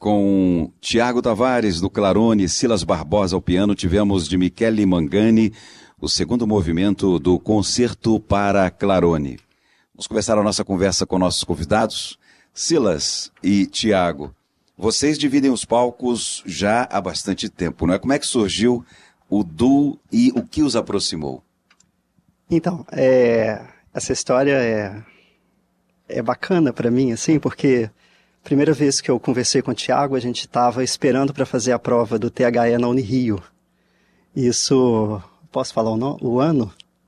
Com Tiago Tavares, do Clarone, Silas Barbosa ao piano, tivemos de Michele Mangani o segundo movimento do Concerto para Clarone. Vamos começar a nossa conversa com nossos convidados. Silas e Tiago, vocês dividem os palcos já há bastante tempo, não é? Como é que surgiu o duo e o que os aproximou? Então, essa história é bacana para mim, assim, porque primeira vez que eu conversei com o Tiago, a gente estava esperando para fazer a prova do THE na Unirio. Isso, posso falar o ano?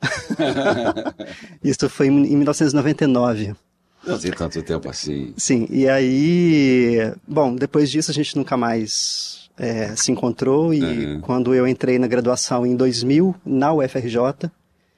Isso foi em 1999. Não tem tanto tempo assim. Sim, e aí, bom, depois disso a gente nunca mais se encontrou e quando eu entrei na graduação em 2000, na UFRJ,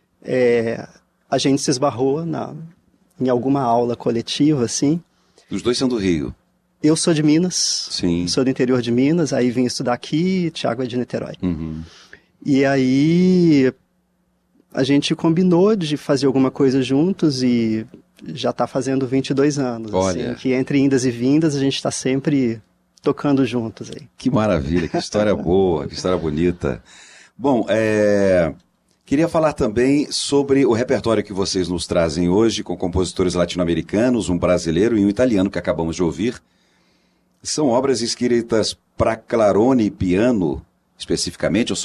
a gente se esbarrou em alguma aula coletiva, assim. Os dois são do Rio. Eu sou de Minas, Sim. Sou do interior de Minas, aí vim estudar aqui, Thiago é de Niterói. Uhum. E aí a gente combinou de fazer alguma coisa juntos e já está fazendo 22 anos. Olha. Assim, que entre indas e vindas a gente está sempre tocando juntos aí. Que maravilha, que história boa, que história bonita. Bom, queria falar também sobre o repertório que vocês nos trazem hoje, com compositores latino-americanos, um brasileiro e um italiano que acabamos de ouvir. São obras escritas para clarone e piano, especificamente, ou